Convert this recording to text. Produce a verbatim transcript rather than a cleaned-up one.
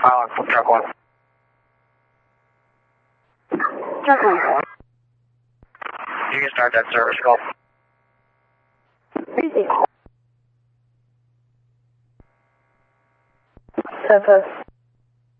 Uh, truck one. Truck one. You can start that service call. Easy. Surface.